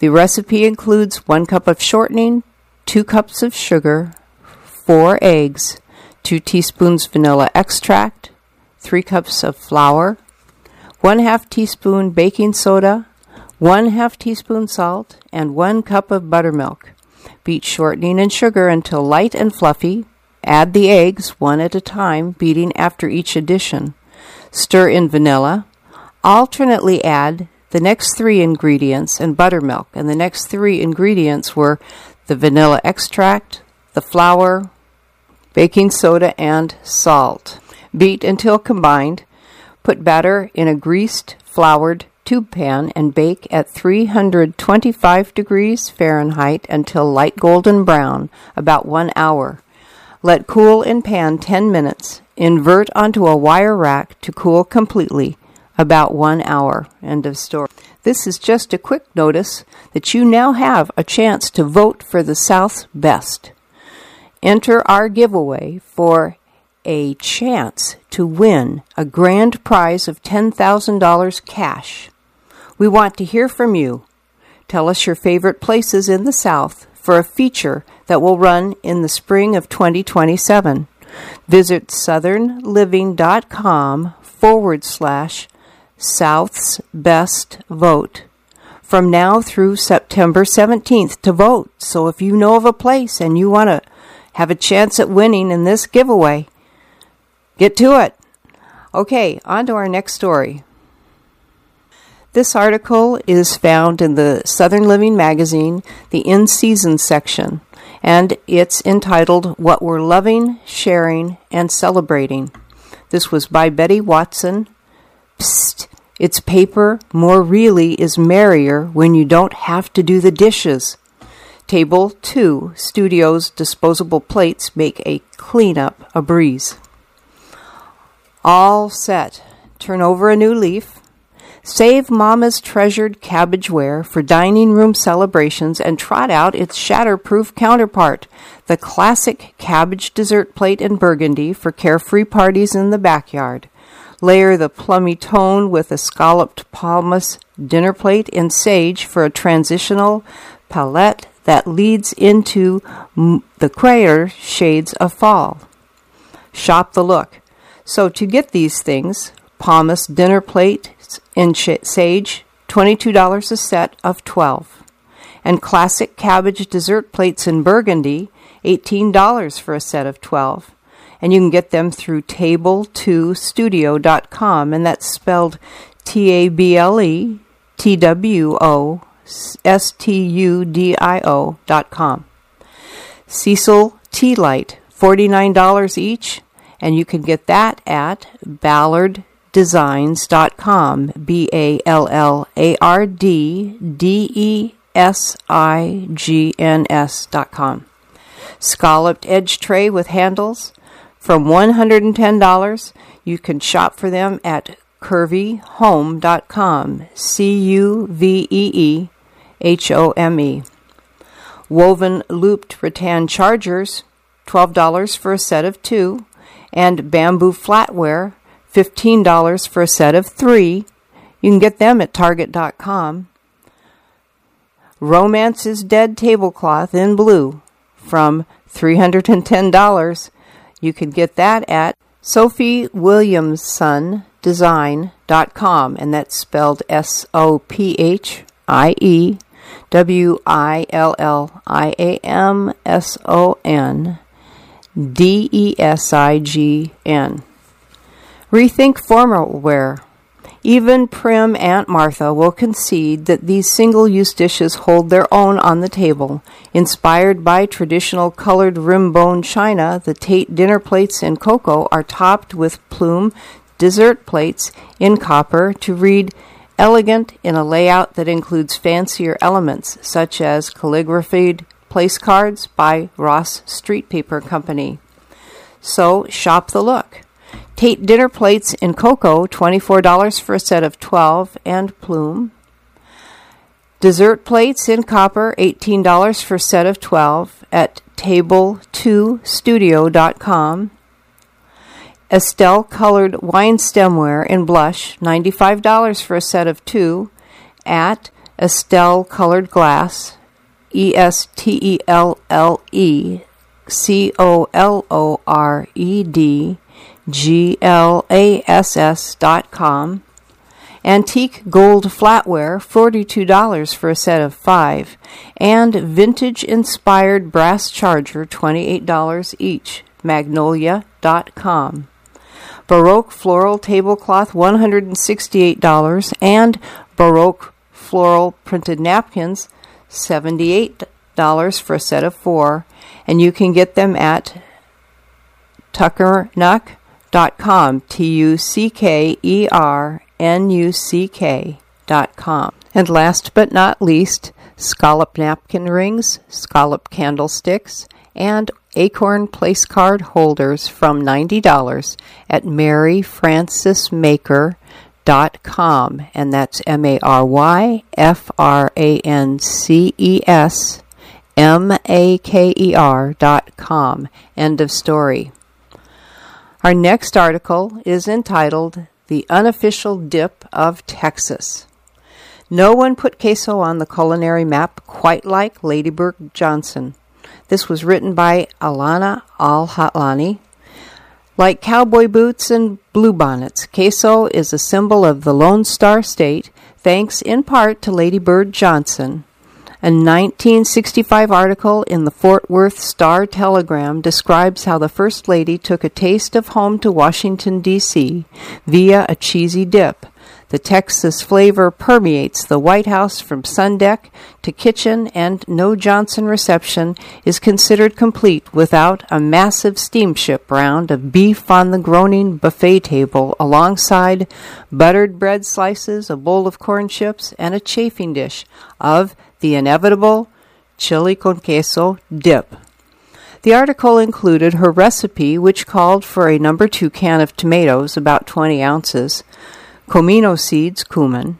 The recipe includes 1 cup of shortening, 2 cups of sugar, 4 eggs, 2 teaspoons vanilla extract, 3 cups of flour, 1/2 teaspoon baking soda, 1/2 teaspoon salt, and 1 cup of buttermilk. Beat shortening and sugar until light and fluffy. Add the eggs one at a time, beating after each addition. Stir in vanilla. Alternately add the next 3 ingredients and buttermilk, and the next 3 ingredients were the vanilla extract, the flour, baking soda, and salt. Beat until combined. Put batter in a greased, floured tube pan and bake at 325 degrees Fahrenheit until light golden brown, about 1 hour. Let cool in pan 10 minutes. Invert onto a wire rack to cool completely, about 1 hour. End of story. This is just a quick notice that you now have a chance to vote for the South's Best. Enter our giveaway for a chance to win a grand prize of $10,000 cash. We want to hear from you. Tell us your favorite places in the South for a feature that will run in the spring of 2027. Visit southernliving.com/South's Best Vote from now through September 17th to vote. So if you know of a place and you want to have a chance at winning in this giveaway, get to it. Okay, on to our next story. This article is found in the Southern Living magazine, the In-Season section, and it's entitled What We're Loving, Sharing, and Celebrating. This was by Betty Watson. Psst, it's paper more really is merrier when you don't have to do the dishes. Table 2, Studio's disposable plates make a cleanup a breeze. All set. Turn over a new leaf. Save Mama's treasured cabbageware for dining room celebrations and trot out its shatterproof counterpart, the classic cabbage dessert plate in burgundy for carefree parties in the backyard. Layer the plummy tone with a scalloped palmas dinner plate in sage for a transitional palette that leads into the grayer shades of fall. Shop the look. So to get these things, palmas dinner plate in sage, $22 a set of 12. And classic cabbage dessert plates in burgundy, $18 for a set of 12. And you can get them through table2studio.com, and that's spelled TABLETWOSTUDIO.com. Cecil Tea Light, $49 each, and you can get that at ballarddesigns.com, BALLARDDESIGNS.com. Scalloped edge tray with handles from $110. You can shop for them at curvyhome.com, CUVEEHOME. Woven looped rattan chargers, $12 for a set of 2, and bamboo flatware, $15 for a set of 3. You can get them at target.com. Romance is Dead tablecloth in blue from $310. You can get that at SophieWilliamsonDesign.com, and that's spelled SophieWilliamsonDesign. Rethink formal wear. Even prim Aunt Martha will concede that these single-use dishes hold their own on the table. Inspired by traditional colored rim-bone china, the Tate dinner plates in cocoa are topped with plume dessert plates in copper to read elegant in a layout that includes fancier elements, such as calligraphied place cards by Ross Street Paper Company. So, shop the look. Tate dinner plates in cocoa, $24 for a set of 12, and plume. Dessert plates in copper, $18 for a set of 12 at table2studio.com. Estelle colored wine stemware in blush, $95 for a set of 2 at Estelle Colored Glass, ESTELLECOLOREDGLASS.com. Antique Gold Flatware, $42 for a set of 5. And Vintage-Inspired Brass Charger, $28 each, Magnolia.com. Baroque Floral Tablecloth, $168. And Baroque Floral Printed Napkins, $78 for a set of 4. And you can get them at tuckernuck.com, TUCKERNUCK.com. And last but not least, scallop napkin rings, scallop candlesticks, and acorn place card holders from $90 at maryfrancismaker.com, and that's MaryFrancismaker.com. End of story. Our next article is entitled The Unofficial Dip of Texas. No one put queso on the culinary map quite like Lady Bird Johnson. This was written by Alana Al-Hatlani. Like cowboy boots and bluebonnets, queso is a symbol of the Lone Star State, thanks in part to Lady Bird Johnson. A 1965 article in the Fort Worth Star-Telegram describes how the First Lady took a taste of home to Washington, D.C. via a cheesy dip. The Texas flavor permeates the White House from sundeck to kitchen, and no Johnson reception is considered complete without a massive steamship round of beef on the groaning buffet table alongside buttered bread slices, a bowl of corn chips, and a chafing dish of the inevitable chili con queso dip. The article included her recipe, which called for a No. 2 can of tomatoes, about 20 ounces, comino seeds, cumin,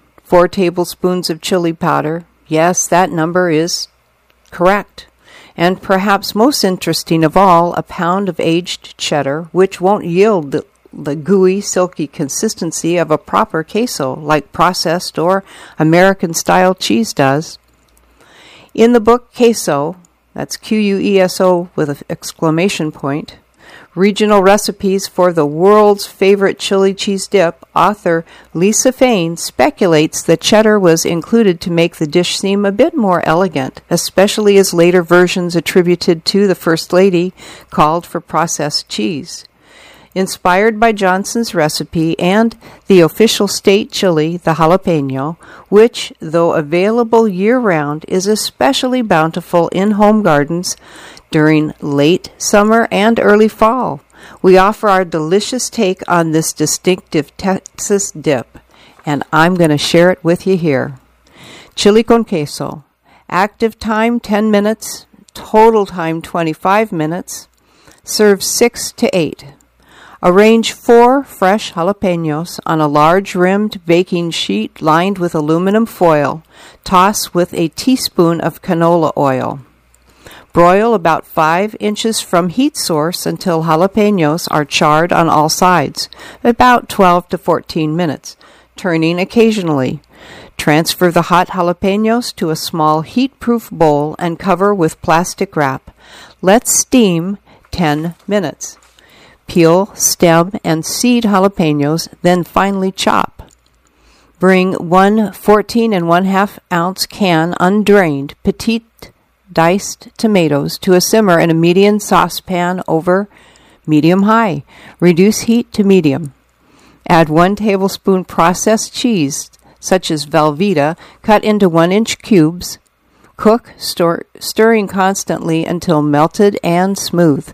4 tablespoons of chili powder. Yes, that number is correct. And perhaps most interesting of all, a pound of aged cheddar, which won't yield the gooey, silky consistency of a proper queso, like processed or American-style cheese does. In the book Queso, that's Queso with an exclamation point, Regional Recipes for the World's Favorite Chili Cheese Dip, author Lisa Fain speculates that cheddar was included to make the dish seem a bit more elegant, especially as later versions attributed to the First Lady called for processed cheese. Inspired by Johnson's recipe and the official state chili, the jalapeno, which, though available year-round, is especially bountiful in home gardens during late summer and early fall, we offer our delicious take on this distinctive Texas dip, and I'm going to share it with you here. Chili con queso. Active time 10 minutes, total time 25 minutes. Serve 6 to 8. Arrange 4 fresh jalapenos on a large-rimmed baking sheet lined with aluminum foil. Toss with a teaspoon of canola oil. Broil about 5 inches from heat source until jalapenos are charred on all sides, about 12 to 14 minutes, turning occasionally. Transfer the hot jalapenos to a small heat-proof bowl and cover with plastic wrap. Let steam 10 minutes. Peel, stem, and seed jalapenos, then finely chop. Bring 1 14 1/2 ounce can undrained petite diced tomatoes to a simmer in a medium saucepan over medium-high. Reduce heat to medium. Add 1 tablespoon processed cheese, such as Velveeta, cut into 1-inch cubes. Cook, stirring constantly until melted and smooth.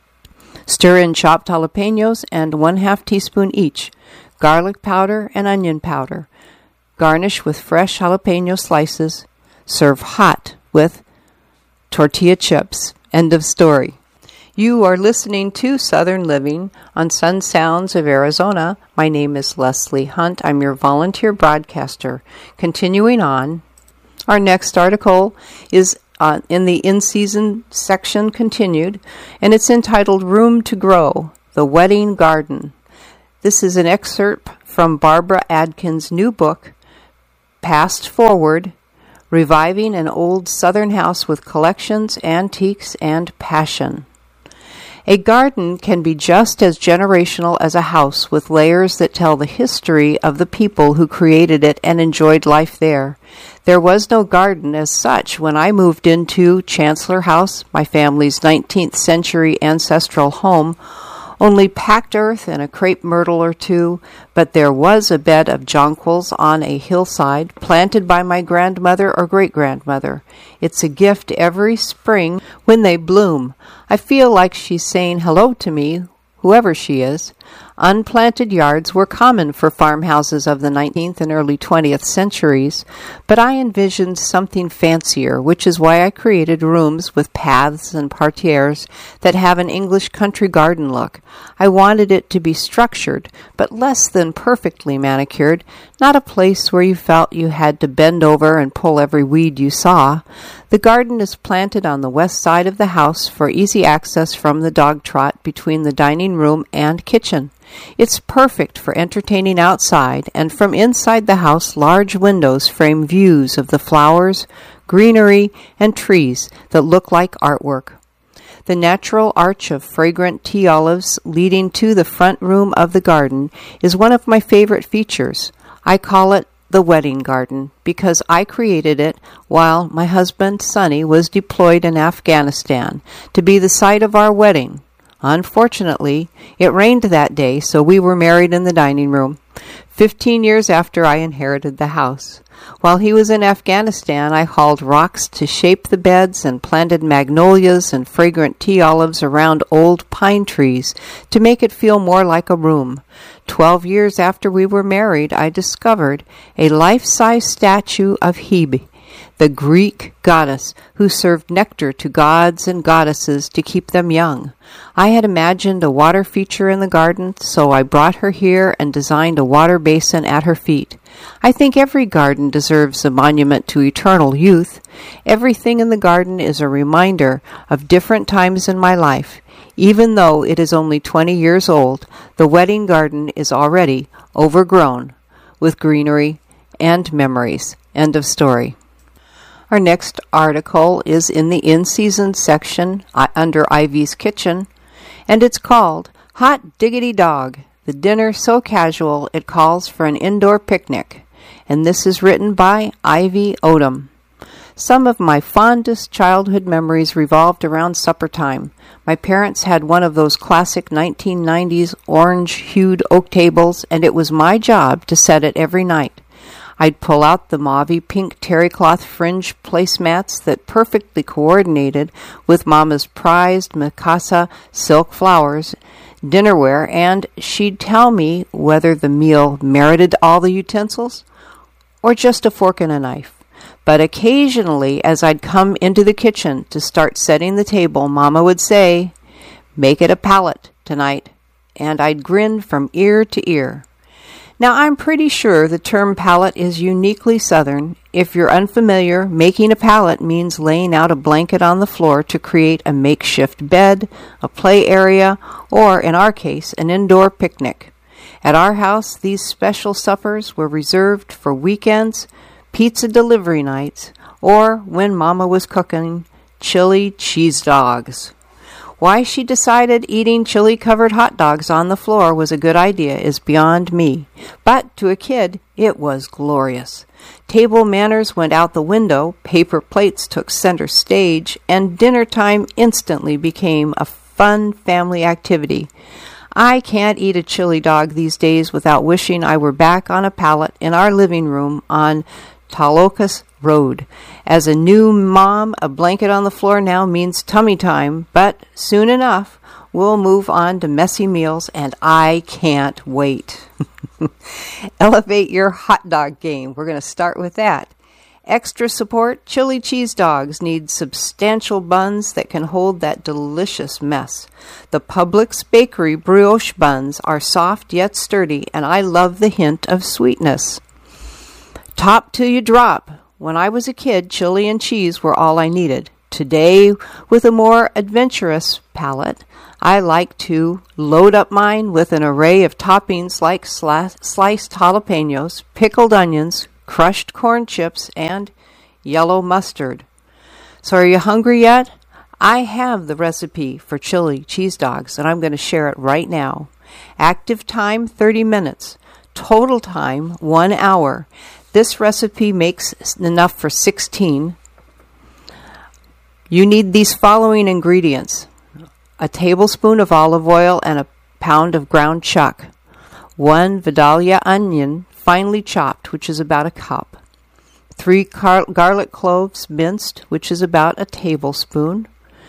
Stir in chopped jalapenos and 1/2 teaspoon each, garlic powder and onion powder. Garnish with fresh jalapeno slices. Serve hot with tortilla chips. End of story. You are listening to Southern Living on Sun Sounds of Arizona. My name is Leslie Hunt. I'm your volunteer broadcaster. Continuing on, our next article is in the in-season section continued, and it's entitled Room to Grow, The Wedding Garden. This is an excerpt from Barbara Adkins' new book, past forward, reviving an old Southern house with collections, antiques, and passion. A garden can be just as generational as a house, with layers that tell the history of the people who created it and enjoyed life there. There was no garden as such when I moved into Chancellor House, my family's 19th century ancestral home. Only packed earth and a crepe myrtle or two, but there was a bed of jonquils on a hillside, planted by my grandmother or great-grandmother. It's a gift every spring when they bloom. I feel like she's saying hello to me, whoever she is. Unplanted yards were common for farmhouses of the 19th and early 20th centuries, but I envisioned something fancier, which is why I created rooms with paths and parterres that have an English country garden look. I wanted it to be structured, but less than perfectly manicured, not a place where you felt you had to bend over and pull every weed you saw. The garden is planted on the west side of the house for easy access from the dog trot between the dining room and kitchen. It's perfect for entertaining outside, and from inside the house large windows frame views of the flowers, greenery, and trees that look like artwork. The natural arch of fragrant tea olives leading to the front room of the garden is one of my favorite features. I call it the wedding garden because I created it while my husband, Sonny, was deployed in Afghanistan to be the site of our wedding. Unfortunately, it rained that day, so we were married in the dining room, 15 years after I inherited the house. While he was in Afghanistan, I hauled rocks to shape the beds and planted magnolias and fragrant tea olives around old pine trees to make it feel more like a room. 12 years after we were married, I discovered a life-size statue of Hebe, the Greek goddess who served nectar to gods and goddesses to keep them young. I had imagined a water feature in the garden, so I brought her here and designed a water basin at her feet. I think every garden deserves a monument to eternal youth. Everything in the garden is a reminder of different times in my life. Even though it is only 20 years old, the wedding garden is already overgrown with greenery and memories. End of story. Our next article is in the in-season section under Ivy's Kitchen, and it's called Hot Diggity Dog, the dinner so casual it calls for an indoor picnic. And this is written by Ivy Odom. Some of my fondest childhood memories revolved around supper time. My parents had one of those classic 1990s orange-hued oak tables, and it was my job to set it every night. I'd pull out the mauvey pink terry cloth fringe placemats that perfectly coordinated with Mama's prized Mikasa silk flowers dinnerware, and she'd tell me whether the meal merited all the utensils or just a fork and a knife. But occasionally, as I'd come into the kitchen to start setting the table, Mama would say, "Make it a palette tonight," and I'd grin from ear to ear. Now, I'm pretty sure the term pallet is uniquely Southern. If you're unfamiliar, making a pallet means laying out a blanket on the floor to create a makeshift bed, a play area, or, in our case, an indoor picnic. At our house, these special suppers were reserved for weekends, pizza delivery nights, or when Mama was cooking chili cheese dogs. Why she decided eating chili-covered hot dogs on the floor was a good idea is beyond me. But to a kid, it was glorious. Table manners went out the window, paper plates took center stage, and dinner time instantly became a fun family activity. I can't eat a chili dog these days without wishing I were back on a pallet in our living room on Talokas Road. As a new mom, a blanket on the floor now means tummy time, but soon enough, we'll move on to messy meals, and I can't wait. Elevate your hot dog game. We're going to start with that. Extra support, chili cheese dogs need substantial buns that can hold that delicious mess. The Publix Bakery brioche buns are soft yet sturdy, and I love the hint of sweetness. Top till you drop. When I was a kid, chili and cheese were all I needed. Today, with a more adventurous palate, I like to load up mine with an array of toppings like sliced jalapenos, pickled onions, crushed corn chips, and yellow mustard. So are you hungry yet? I have the recipe for chili cheese dogs, and I'm going to share it right now. Active time, 30 minutes. Total time, 1 hour. This recipe makes enough for 16. You need these following ingredients: a tablespoon of olive oil and a pound of ground chuck, 1 Vidalia onion, finely chopped, which is about a cup, 3 garlic cloves minced, which is about a tablespoon,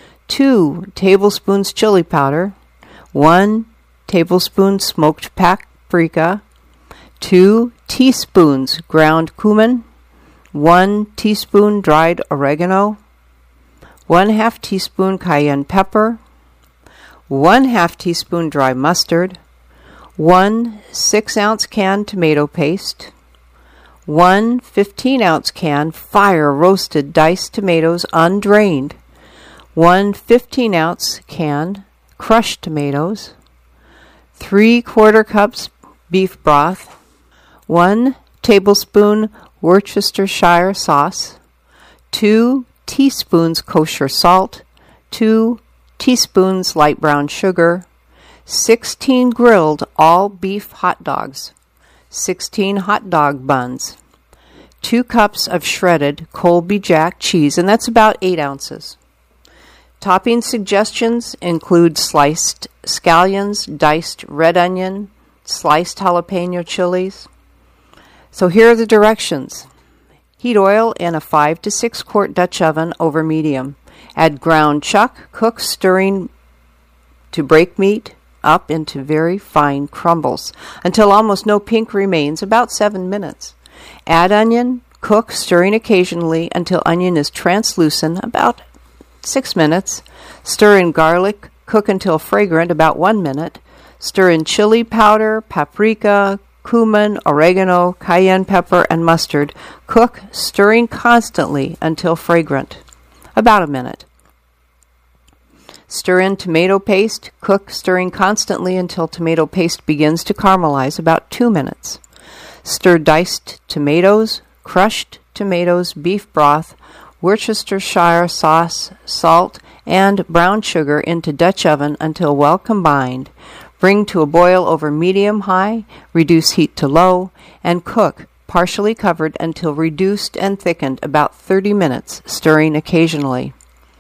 2 tablespoons chili powder, 1 tablespoon smoked paprika, 2 teaspoons ground cumin, 1 teaspoon dried oregano, 1/2 teaspoon cayenne pepper, 1/2 teaspoon dry mustard, 1 6-ounce can tomato paste, 1 15-ounce can fire roasted diced tomatoes undrained, 1 15-ounce can crushed tomatoes, 3/4 cups beef broth, 1 tablespoon Worcestershire sauce, 2 teaspoons kosher salt, 2 teaspoons light brown sugar, 16 grilled all beef hot dogs, 16 hot dog buns, 2 cups of shredded Colby Jack cheese, and that's about 8 ounces. Topping suggestions include sliced scallions, diced red onion, sliced jalapeno chilies. So here are the directions. Heat oil in a 5 to 6 quart Dutch oven over medium. Add ground chuck, cook, stirring to break meat up into very fine crumbles until almost no pink remains, about 7 minutes. Add onion, cook, stirring occasionally until onion is translucent, about 6 minutes. Stir in garlic, cook until fragrant, about 1 minute. Stir in chili powder, paprika, cumin, oregano, cayenne pepper, and mustard. Cook, stirring constantly until fragrant, about a minute. Stir in tomato paste. Cook, stirring constantly until tomato paste begins to caramelize, about 2 minutes. Stir diced tomatoes, crushed tomatoes, beef broth, Worcestershire sauce, salt, and brown sugar into Dutch oven until well combined. Bring to a boil over medium-high, reduce heat to low, and cook, partially covered until reduced and thickened, about 30 minutes, stirring occasionally.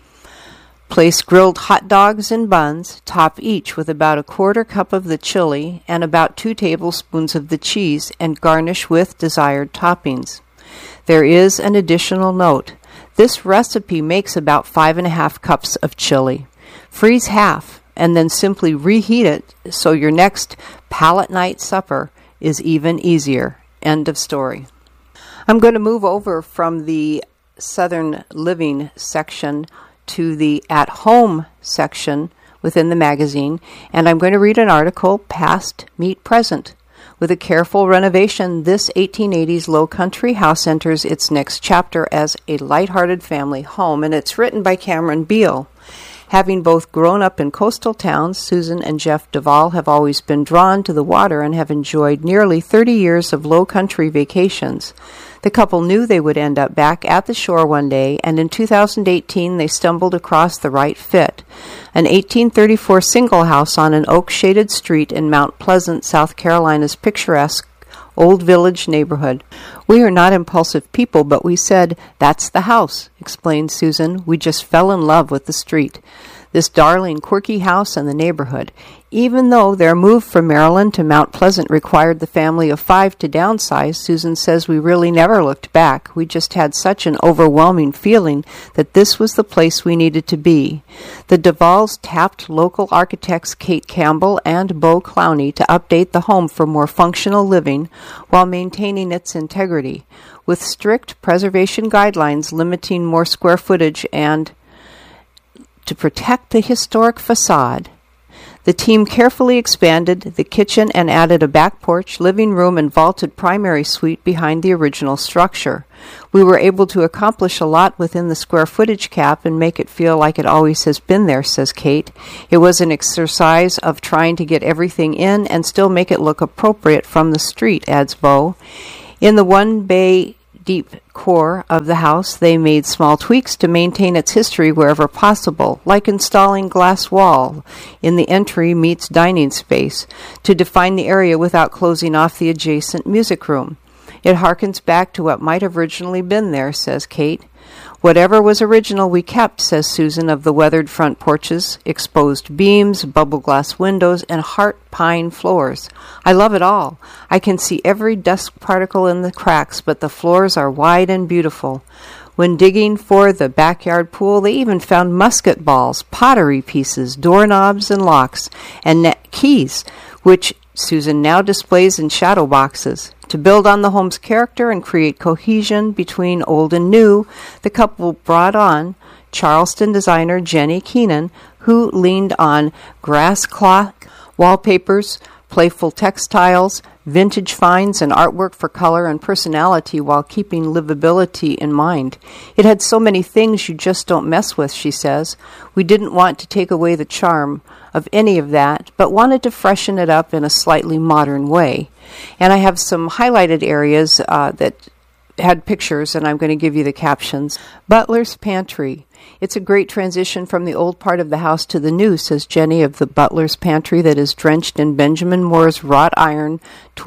Place grilled hot dogs in buns, top each with about 1/4 cup of the chili and about 2 tablespoons of the cheese, and garnish with desired toppings. There is an additional note. This recipe makes about 5.5 cups of chili. Freeze half and then simply reheat it so your next palate night supper is even easier. End of story. I'm going to move over from the Southern Living section to the at-home section within the magazine, and I'm going to read an article, Past Meet Present. With a careful renovation, this 1880s low country house enters its next chapter as a light-hearted family home, and it's written by Cameron Beal. Having both grown up in coastal towns, Susan and Jeff Duvall have always been drawn to the water and have enjoyed nearly 30 years of low country vacations. The couple knew they would end up back at the shore one day, and in 2018 they stumbled across the right fit. An 1834 single house on an oak-shaded street in Mount Pleasant, South Carolina's picturesque Old Village neighborhood. We are not impulsive people, but we said, "That's the house," explained Susan. "We just fell in love with the street, this darling, quirky house and the neighborhood." Even though their move from Maryland to Mount Pleasant required the family of 5 to downsize, Susan says we really never looked back. We just had such an overwhelming feeling that this was the place we needed to be. The Duvalls tapped local architects Kate Campbell and Beau Clowney to update the home for more functional living while maintaining its integrity, with strict preservation guidelines limiting more square footage and to protect the historic facade. The team carefully expanded the kitchen and added a back porch, living room, and vaulted primary suite behind the original structure. We were able to accomplish a lot within the square footage cap and make it feel like it always has been there, says Kate. It was an exercise of trying to get everything in and still make it look appropriate from the street, adds Beau. In the one bay deep core of the house, they made small tweaks to maintain its history wherever possible, like installing glass wall in the entry meets dining space to define the area without closing off the adjacent music room. It harkens back to what might have originally been there, says Kate. Whatever was original we kept, says Susan, of the weathered front porches, exposed beams, bubble glass windows, and heart pine floors. I love it all. I can see every dust particle in the cracks, but the floors are wide and beautiful. When digging for the backyard pool, they even found musket balls, pottery pieces, doorknobs and locks, and keys, which Susan now displays in shadow boxes. To build on the home's character and create cohesion between old and new, the couple brought on Charleston designer Jenny Keenan, who leaned on grass cloth wallpapers, playful textiles, vintage finds, and artwork for color and personality while keeping livability in mind. It had so many things you just don't mess with, she says. We didn't want to take away the charm of any of that, but wanted to freshen it up in a slightly modern way. And I have some highlighted areas that had pictures, and I'm going to give you the captions. Butler's Pantry. It's a great transition from the old part of the house to the new, says Jenny of the Butler's Pantry that is drenched in Benjamin Moore's wrought iron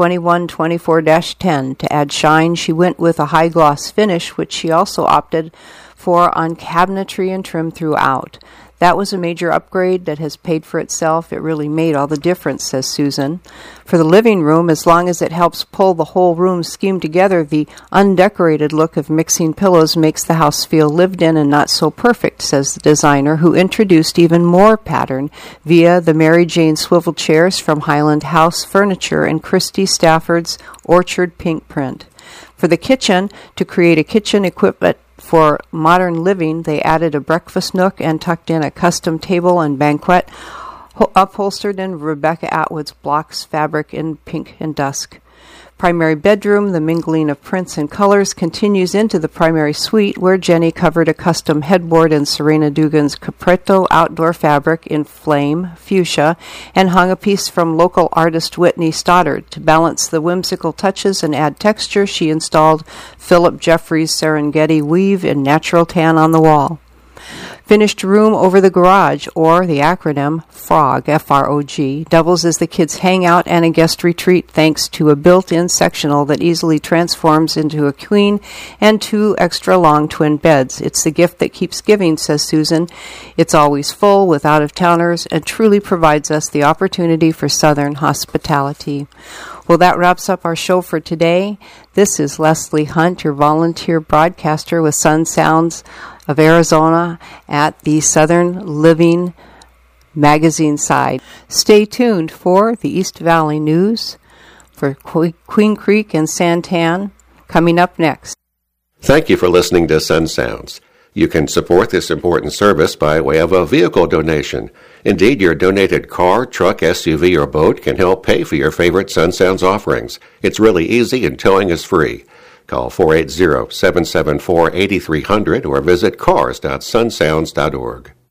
2124-10. To add shine, she went with a high gloss finish, which she also opted for on cabinetry and trim throughout. That was a major upgrade that has paid for itself. It really made all the difference, says Susan. For the living room, as long as it helps pull the whole room scheme together, the undecorated look of mixing pillows makes the house feel lived in and not so perfect, says the designer, who introduced even more pattern via the Mary Jane swivel chairs from Highland House Furniture and Christy Stafford's Orchard Pink print. For the kitchen, to create a kitchen equipment for modern living, they added a breakfast nook and tucked in a custom table and banquette upholstered in Rebecca Atwood's blocks fabric in pink and dusk. Primary bedroom, the mingling of prints and colors continues into the primary suite, where Jenny covered a custom headboard in Serena Dugan's Capretto outdoor fabric in flame fuchsia and hung a piece from local artist Whitney Stoddard. To balance the whimsical touches and add texture, she installed Philip Jeffries' Serengeti weave in natural tan on the wall. Finished room over the garage, or the acronym FROG, F-R-O-G, doubles as the kids' hangout and a guest retreat thanks to a built-in sectional that easily transforms into a queen and 2 extra long twin beds. It's the gift that keeps giving, says Susan. It's always full with out-of-towners and truly provides us the opportunity for Southern hospitality. Well, that wraps up our show for today. This is Leslie Hunt, your volunteer broadcaster with Sun Sounds of Arizona at the Southern Living magazine side. Stay tuned for the East Valley News for Queen Creek and Santan coming up next. Thank you for listening to Sun Sounds. You can support this important service by way of a vehicle donation. Indeed, your donated car, truck, SUV, or boat can help pay for your favorite Sun Sounds offerings. It's really easy and towing is free. Call 480-774-8300 or visit cars.sunsounds.org.